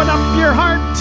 up your heart.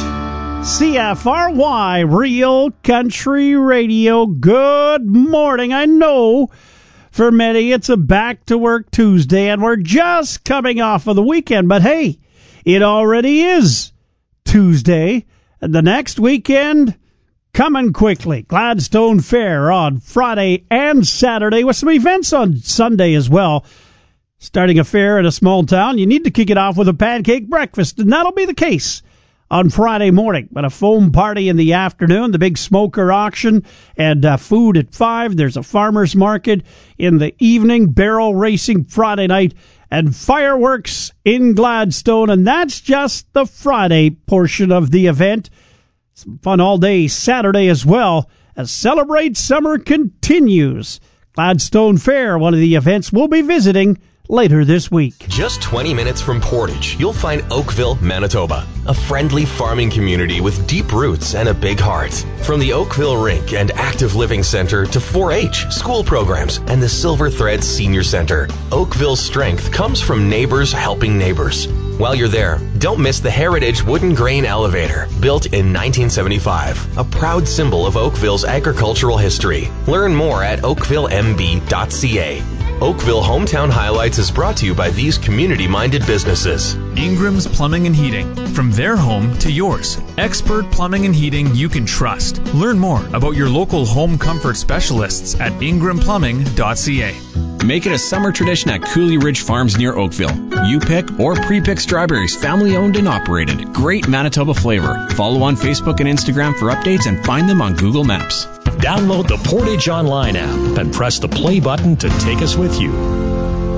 CFRY, Real Country Radio. Good morning. I know for many it's a back-to-work Tuesday, and we're just coming off of the weekend. But hey, it already is Tuesday, and the next weekend coming quickly. Gladstone Fair on Friday and Saturday, with some events on Sunday as well. Starting a fair in a small town, you need to kick it off with a pancake breakfast, and that'll be the case on Friday morning. But a foam party in the afternoon, the big smoker auction, and food at 5. There's a farmer's market in the evening, barrel racing Friday night, and fireworks in Gladstone. And that's just the Friday portion of the event. Some fun all day Saturday as well, as Celebrate Summer continues. Gladstone Fair, one of the events we'll be visiting later this week. Just 20 minutes from Portage, you'll find Oakville, Manitoba, a friendly farming community with deep roots and a big heart. From the Oakville Rink and Active Living Center to 4-H, school programs, and the Silver Thread Senior Center, Oakville's strength comes from neighbors helping neighbors. While you're there, don't miss the Heritage Wooden Grain Elevator, built in 1975, a proud symbol of Oakville's agricultural history. Learn more at oakvillemb.ca. Oakville Hometown Highlights is brought to you by these community-minded businesses. Ingram's Plumbing and Heating. From their home to yours. Expert plumbing and heating you can trust. Learn more about your local home comfort specialists at ingramplumbing.ca. Make it a summer tradition at Cooley Ridge Farms near Oakville. You pick or pre-pick strawberries, family owned and operated. Great Manitoba flavor. Follow on Facebook and Instagram for updates and find them on Google Maps. Download the Portage Online app and press the play button to take us with you.